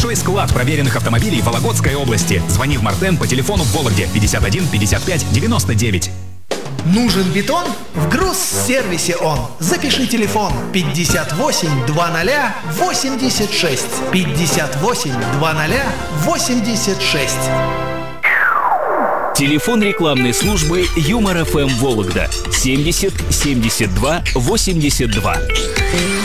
Большой склад проверенных автомобилей в Вологодской области. Звони в Мартен по телефону в Вологде 51 55 99. Нужен бетон? В Грузсервисе он. Запиши телефон 58 20 86. 58 20 86. Телефон рекламной службы Юмор ФМ Вологда 70 72 82.